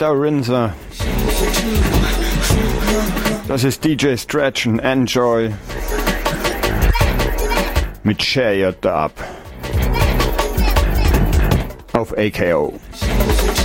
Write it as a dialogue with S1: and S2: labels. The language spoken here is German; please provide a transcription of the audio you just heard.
S1: Wetter Rinser. Das ist DJ Stretch und Enjoy mit Share Your Dub auf AKO.